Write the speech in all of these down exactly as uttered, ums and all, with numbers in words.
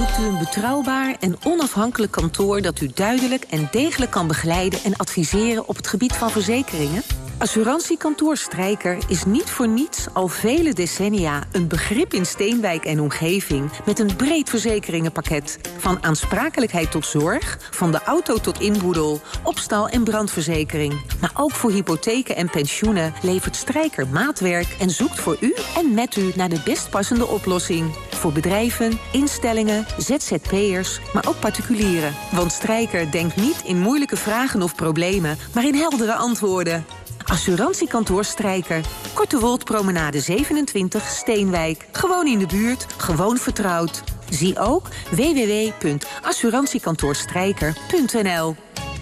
Zoekt u een betrouwbaar en onafhankelijk kantoor dat u duidelijk en degelijk kan begeleiden en adviseren op het gebied van verzekeringen? Assurantiekantoor Strijker is niet voor niets al vele decennia een begrip in Steenwijk en omgeving met een breed verzekeringenpakket. Van aansprakelijkheid tot zorg, van de auto tot inboedel, opstal- en brandverzekering. Maar ook voor hypotheken en pensioenen levert Strijker maatwerk en zoekt voor u en met u naar de best passende oplossing. Voor bedrijven, instellingen, Z Z P'ers, maar ook particulieren. Want Strijker denkt niet in moeilijke vragen of problemen, maar in heldere antwoorden. Assurantiekantoor Strijker. Korte Woldpromenade zevenentwintig, Steenwijk. Gewoon in de buurt, gewoon vertrouwd. Zie ook w w w punt assurantiekantoorstrijker punt n l.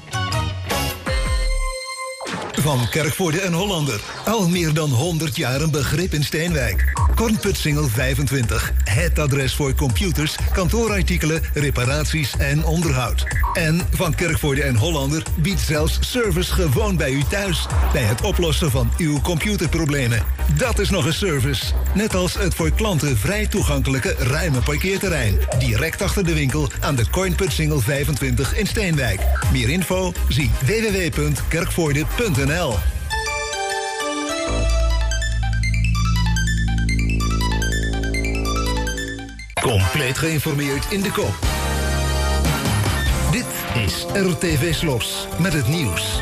Van Kerkvoorde en Hollander. Al meer dan honderd jaar een begrip in Steenwijk. Kornputsingel vijfentwintig. Het adres voor computers, kantoorartikelen, reparaties en onderhoud. En Van Kerkvoorde en Hollander biedt zelfs service gewoon bij u thuis. Bij het oplossen van uw computerproblemen. Dat is nog een service. Net als het voor klanten vrij toegankelijke ruime parkeerterrein. Direct achter de winkel aan de Kornputsingel vijfentwintig in Steenwijk. Meer info? Zie w w w punt kerkvoorde punt n l. Compleet geïnformeerd in de kop. Dit is R T V Slos met het nieuws.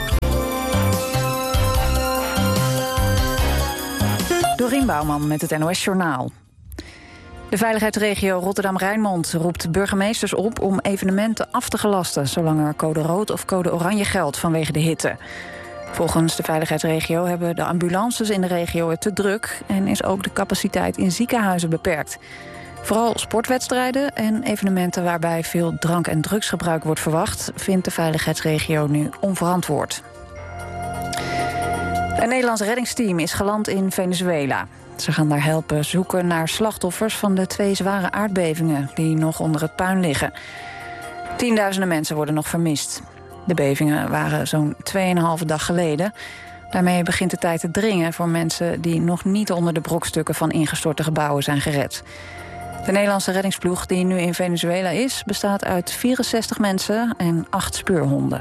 Dorien Bouwman met het N O S-journaal. De veiligheidsregio Rotterdam-Rijnmond roept burgemeesters op om evenementen af te gelasten, zolang er code rood of code oranje geldt vanwege de hitte. Volgens de veiligheidsregio hebben de ambulances in de regio het te druk en is ook de capaciteit in ziekenhuizen beperkt. Vooral sportwedstrijden en evenementen waarbij veel drank- en drugsgebruik wordt verwacht, vindt de veiligheidsregio nu onverantwoord. Een Nederlands reddingsteam is geland in Venezuela. Ze gaan daar helpen zoeken naar slachtoffers van de twee zware aardbevingen die nog onder het puin liggen. Tienduizenden mensen worden nog vermist. De bevingen waren zo'n tweeënhalve dag geleden. Daarmee begint de tijd te dringen voor mensen die nog niet onder de brokstukken van ingestorte gebouwen zijn gered. De Nederlandse reddingsploeg die nu in Venezuela is, bestaat uit vierenzestig mensen en acht speurhonden.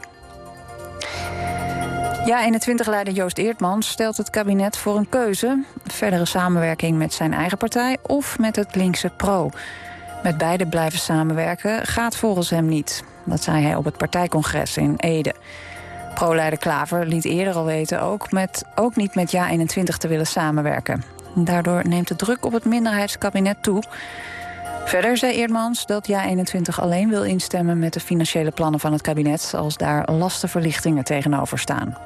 Ja eenentwintig-leider Joost Eertmans stelt het kabinet voor een keuze. Verdere samenwerking met zijn eigen partij of met het linkse Pro. Met beide blijven samenwerken gaat volgens hem niet. Dat zei hij op het partijcongres in Ede. Pro-leider Klaver liet eerder al weten ook, met, ook niet met Ja eenentwintig te willen samenwerken. Daardoor neemt de druk op het minderheidskabinet toe. Verder zei Eertmans dat Ja eenentwintig alleen wil instemmen met de financiële plannen van het kabinet als daar lastenverlichtingen tegenover staan.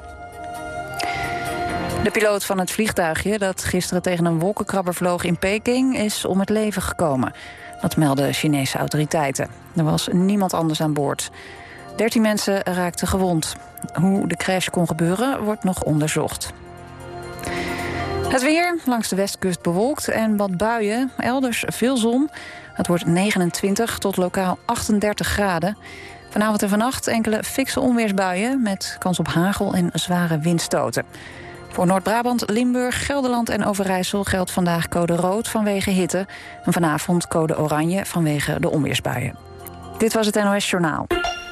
De piloot van het vliegtuigje dat gisteren tegen een wolkenkrabber vloog in Peking is om het leven gekomen. Dat melden Chinese autoriteiten. Er was niemand anders aan boord. Dertien mensen raakten gewond. Hoe de crash kon gebeuren wordt nog onderzocht. Het weer, langs de westkust bewolkt en wat buien. Elders veel zon. Het wordt negenentwintig tot lokaal achtendertig graden. Vanavond en vannacht enkele fikse onweersbuien met kans op hagel en zware windstoten. Voor Noord-Brabant, Limburg, Gelderland en Overijssel geldt vandaag code rood vanwege hitte. En vanavond code oranje vanwege de onweersbuien. Dit was het N O S-journaal.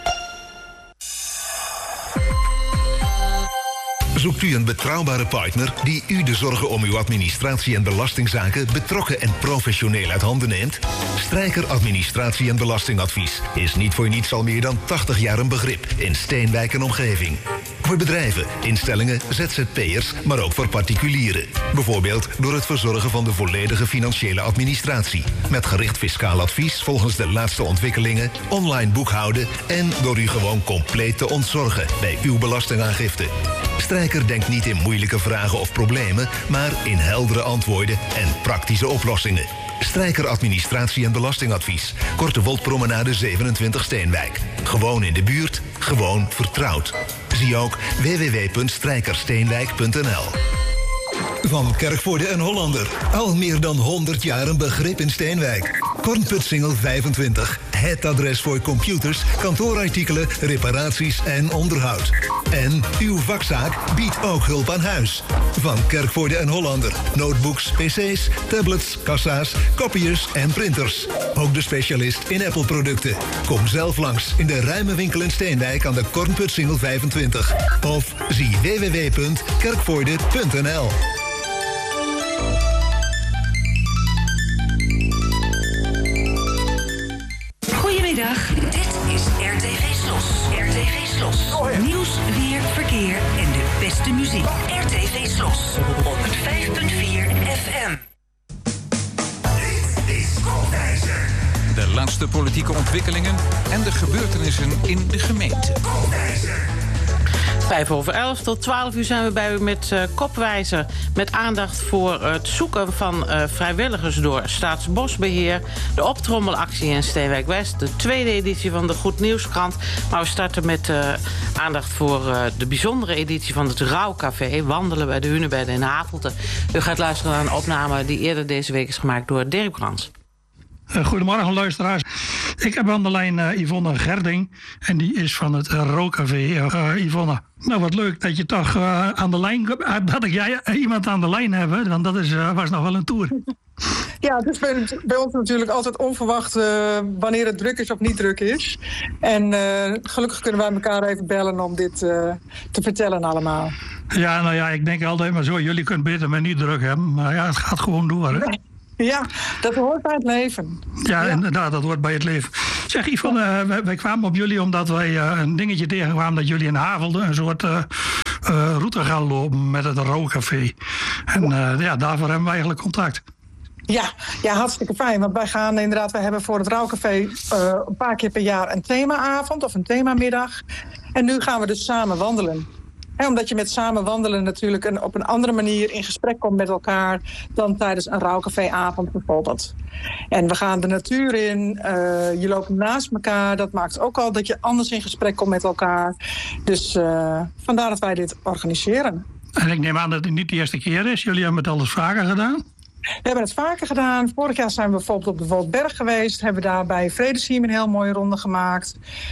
Zoekt u een betrouwbare partner die u de zorgen om uw administratie en belastingzaken betrokken en professioneel uit handen neemt? Strijker Administratie en Belastingadvies is niet voor niets al meer dan tachtig jaar een begrip in Steenwijk en omgeving. Voor bedrijven, instellingen, Z Z P'ers, maar ook voor particulieren. Bijvoorbeeld door het verzorgen van de volledige financiële administratie. Met gericht fiscaal advies volgens de laatste ontwikkelingen, online boekhouden en door u gewoon compleet te ontzorgen bij uw belastingaangifte. Strijker denkt niet in moeilijke vragen of problemen, maar in heldere antwoorden en praktische oplossingen. Strijker Administratie en Belastingadvies. Korte Woldpromenade zevenentwintig Steenwijk. Gewoon in de buurt, gewoon vertrouwd. Zie ook w w w punt strijkersteenwijk punt n l. Van Kerkvoorde en Hollander. Al meer dan honderd jaar een begrip in Steenwijk. Kornputsingel vijfentwintig. Het adres voor computers, kantoorartikelen, reparaties en onderhoud. En uw vakzaak biedt ook hulp aan huis. Van Kerkvoorde en Hollander. Notebooks, pc's, tablets, kassa's, kopiërs en printers. Ook de specialist in Apple-producten. Kom zelf langs in de ruime winkel in Steendijk aan de Kornputsingel vijfentwintig. Of zie w w w punt kerkvoorde punt n l. Goedemiddag, dit is R T V Slos. R T V Slos. Nieuws, weer, verkeer en de beste muziek. R T V Slos. honderd vijf komma vier F M. Dit is Koolwijzer. De laatste politieke ontwikkelingen en de gebeurtenissen in de gemeente. Koolwijzer. Vijf over elf tot twaalf uur zijn we bij u met uh, Kopwijzer. Met aandacht voor het zoeken van uh, vrijwilligers door Staatsbosbeheer. De optrommelactie in Steenwijk West. De tweede editie van de Goed Nieuwskrant. Maar we starten met uh, aandacht voor uh, de bijzondere editie van het Rouwcafé. Wandelen bij de Hunebedden in Havelte. U gaat luisteren naar een opname die eerder deze week is gemaakt door Dirk Brands. Uh, goedemorgen luisteraars. Ik heb aan de lijn uh, Yvonne Gerding en die is van het uh, Rouwcafé. Uh, Yvonne, nou wat leuk dat je toch uh, aan de lijn, uh, dat ik jij uh, iemand aan de lijn heb, want dat is, uh, was nog wel een tour. Ja, het is bij, bij ons natuurlijk altijd onverwacht uh, wanneer het druk is of niet druk is. En uh, gelukkig kunnen wij elkaar even bellen om dit uh, te vertellen allemaal. Ja, nou ja, ik denk altijd maar zo, jullie kunnen beter maar niet druk hebben, maar ja, het gaat gewoon door, hè? Ja, dat hoort bij het leven. Ja, ja. Inderdaad, dat hoort bij het leven. Zeg Yvonne, uh, wij, wij kwamen op jullie omdat wij uh, een dingetje tegenkwamen dat jullie in Havelte een soort uh, uh, route gaan lopen met het Rouwcafé. En uh, ja, daarvoor hebben we eigenlijk contact. Ja, ja, hartstikke fijn. Want wij gaan inderdaad, we hebben voor het Rouwcafé uh, een paar keer per jaar een themaavond of een themamiddag. En nu gaan we dus samen wandelen. He, omdat je met samen wandelen natuurlijk een, op een andere manier in gesprek komt met elkaar dan tijdens een Rouwcaféavond bijvoorbeeld. En we gaan de natuur in, uh, je loopt naast elkaar. Dat maakt ook al dat je anders in gesprek komt met elkaar. Dus uh, vandaar dat wij dit organiseren. En ik neem aan dat het niet de eerste keer is. Jullie hebben het al eens vaker gedaan? We hebben het vaker gedaan. Vorig jaar zijn we bijvoorbeeld op de Woldberg geweest. Hebben daar bij Vredesheim een heel mooie ronde gemaakt.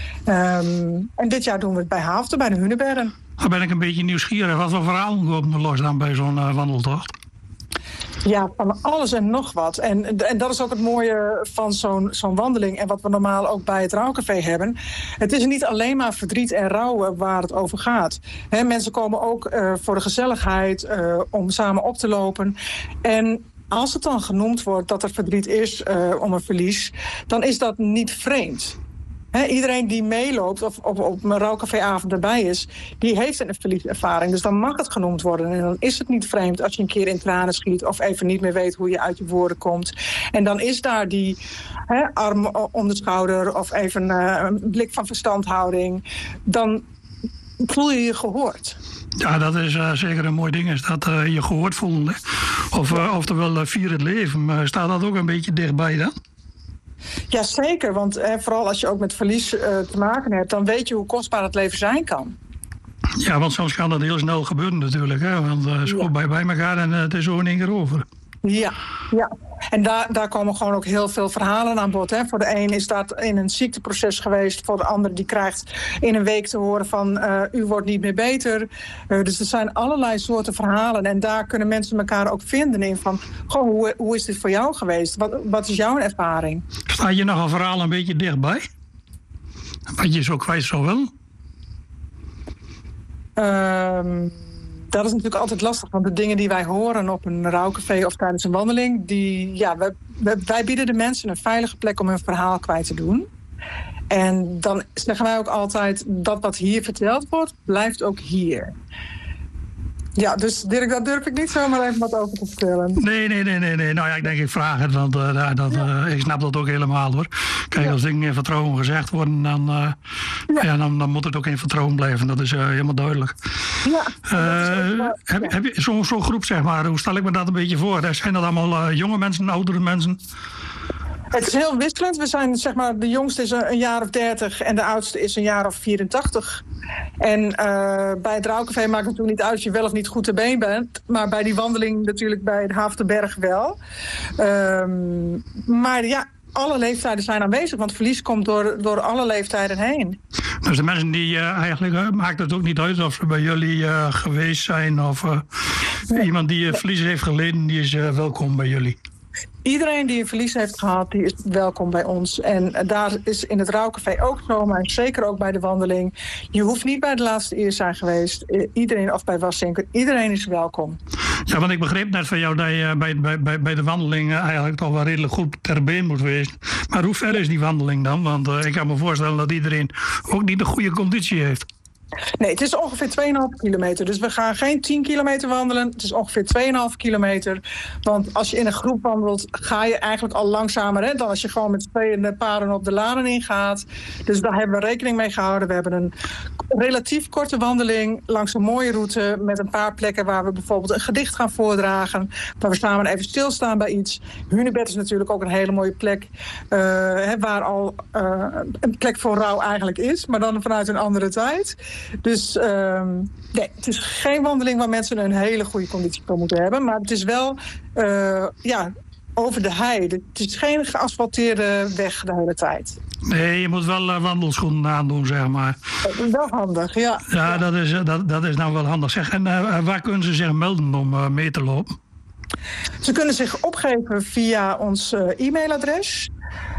Um, en dit jaar doen we het bij Havelte, bij de Hunebedden. Dan ben ik een beetje nieuwsgierig. Wat voor verhalen komen er los dan bij zo'n uh, wandeltocht? Ja, van alles en nog wat. En, en dat is ook het mooie van zo'n, zo'n wandeling en wat we normaal ook bij het Rouwcafé hebben. Het is niet alleen maar verdriet en rouwen waar het over gaat. He, mensen komen ook uh, voor de gezelligheid, uh, om samen op te lopen. En als het dan genoemd wordt dat er verdriet is uh, om een verlies, dan is dat niet vreemd. He, iedereen die meeloopt of op, op een Rouwcaféavond erbij is, die heeft een verlieservaring. Dus dan mag het genoemd worden. En dan is het niet vreemd als je een keer in tranen schiet of even niet meer weet hoe je uit je woorden komt. En dan is daar die he, arm om de schouder of even uh, een blik van verstandhouding. Dan voel je je gehoord. Ja, dat is uh, zeker een mooi ding, is dat uh, je gehoord voelen. Of, uh, oftewel, uh, vier het leven. Uh, staat dat ook een beetje dichtbij dan? Ja, zeker. Want eh, vooral als je ook met verlies uh, te maken hebt, dan weet je hoe kostbaar het leven zijn kan. Ja, want soms kan dat heel snel gebeuren natuurlijk. Hè? Want uh, zo ja. bij, bij elkaar en uh, het is zo in één keer over. Ja, ja. En daar, daar komen gewoon ook heel veel verhalen aan bod. Hè. Voor de een is dat in een ziekteproces geweest. Voor de ander die krijgt in een week te horen van uh, u wordt niet meer beter. Uh, dus er zijn allerlei soorten verhalen. En daar kunnen mensen elkaar ook vinden in van, goh, hoe, hoe is dit voor jou geweest? Wat, wat is jouw ervaring? Staat je nog een verhaal een beetje dichtbij? Wat je zo kwijt zou willen? Um, Dat is natuurlijk altijd lastig, want de dingen die wij horen op een rouwcafé of tijdens een wandeling, die, ja, wij, wij bieden de mensen een veilige plek om hun verhaal kwijt te doen. En dan zeggen wij ook altijd, dat wat hier verteld wordt, blijft ook hier. Ja, dus Dirk, daar durf ik niet zomaar even wat over te vertellen. Nee, nee, nee, nee. nee. Nou ja, ik denk, ik vraag het, want uh, dat, uh, ik snap dat ook helemaal, hoor. Kijk, ja. Als dingen in vertrouwen gezegd worden, dan, uh, ja. Ja, dan, dan moet het ook in vertrouwen blijven. Dat is uh, helemaal duidelijk. Ja, uh, wel, heb, ja. heb je zo'n zo groep, zeg maar, hoe stel ik me dat een beetje voor? Zijn dat allemaal uh, jonge mensen, oudere mensen? Het is heel wisselend. We zijn, zeg maar, de jongste is een jaar of dertig en de oudste is een jaar of vierentachtig. En uh, bij het Rouwcafé maakt het natuurlijk niet uit of je wel of niet goed te been bent. Maar bij die wandeling natuurlijk bij de Havelte Berg wel. Um, maar ja, alle leeftijden zijn aanwezig. Want verlies komt door, door alle leeftijden heen. Dus de mensen die uh, eigenlijk, uh, maakt het ook niet uit of ze bij jullie uh, geweest zijn. Of uh, nee. iemand die uh, verlies heeft geleden, die is uh, welkom bij jullie. Iedereen die een verlies heeft gehad, die is welkom bij ons. En daar is in het Rouwcafé ook zo, maar zeker ook bij de wandeling. Je hoeft niet bij de laatste eer zijn geweest. Iedereen, of bij Wassink, iedereen is welkom. Ja, want ik begreep net van jou dat je bij, bij, bij, bij de wandeling eigenlijk toch wel redelijk goed ter been moet wezen. Maar hoe ver is die wandeling dan? Want uh, ik kan me voorstellen dat iedereen ook niet de goede conditie heeft. Nee, het is ongeveer twee komma vijf kilometer. Dus we gaan geen tien kilometer wandelen. Het is ongeveer twee komma vijf kilometer. Want als je in een groep wandelt, ga je eigenlijk al langzamer hè, dan als je gewoon met twee paren op de lanen ingaat. Dus daar hebben we rekening mee gehouden. We hebben een relatief korte wandeling langs een mooie route met een paar plekken waar we bijvoorbeeld een gedicht gaan voordragen. Waar we samen even stilstaan bij iets. Hunebed is natuurlijk ook een hele mooie plek. Uh, hè, waar al uh, een plek voor rouw eigenlijk is. Maar dan vanuit een andere tijd. Dus um, nee, het is geen wandeling waar mensen een hele goede conditie voor moeten hebben. Maar het is wel uh, ja, over de hei. Het is geen geasfalteerde weg de hele tijd. Nee, je moet wel uh, wandelschoenen aandoen, zeg maar. Dat is wel handig, ja. Ja, ja. Dat, is, dat, dat is nou wel handig. Zeg, en uh, waar kunnen ze zich melden om uh, mee te lopen? Ze kunnen zich opgeven via ons uh, e-mailadres.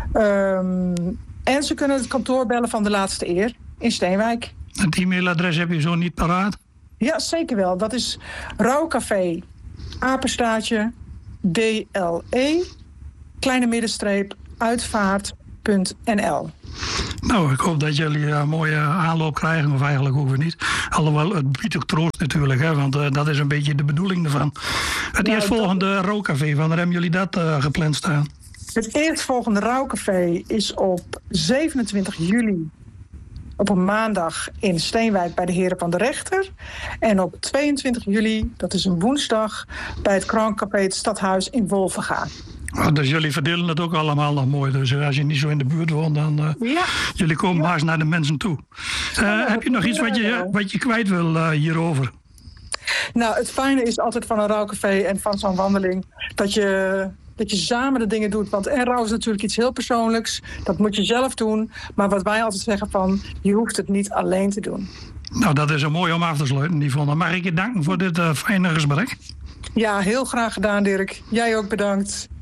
Um, en ze kunnen het kantoor bellen van de laatste eer in Steenwijk. Het e-mailadres heb je zo niet paraat? Ja, zeker wel. Dat is Rouwcafé, apenstaartje, D L E, kleine middenstreep, uitvaart punt n l. Nou, ik hoop dat jullie een uh, mooie aanloop krijgen, of eigenlijk hoeven niet. Alhoewel, het biedt ook troost natuurlijk, hè, want uh, dat is een beetje de bedoeling ervan. Het ja, eerstvolgende dat... Rouwcafé, wanneer hebben jullie dat uh, gepland staan? Het eerstvolgende Rouwcafé is op zevenentwintig juli. Op een maandag in Steenwijk bij de Heren van de Rechter. En op tweeëntwintig juli, dat is een woensdag, bij het Krankcafé het Stadhuis in Wolvenga. Oh, dus jullie verdelen het ook allemaal nog mooi. Dus als je niet zo in de buurt woont, dan uh, ja. jullie komen ja. maar eens naar de mensen toe. Uh, ja, heb je nog iets wat je, wat je kwijt wil uh, hierover? Nou, het fijne is altijd van een rouwcafé en van zo'n wandeling dat je... dat je samen de dingen doet. Want en rouw is natuurlijk iets heel persoonlijks. Dat moet je zelf doen. Maar wat wij altijd zeggen van, je hoeft het niet alleen te doen. Nou, dat is een mooi om af te sluiten, Yvonne. Mag ik je danken voor dit uh, fijne gesprek? Ja, heel graag gedaan, Dirk. Jij ook bedankt.